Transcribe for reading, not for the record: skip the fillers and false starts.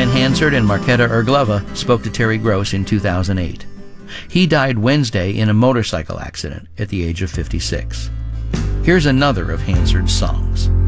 Brian Hansard and Marketa Irglova spoke to Terry Gross in 2008. He died Wednesday in a motorcycle accident at the age of 56. Here's another of Hansard's songs.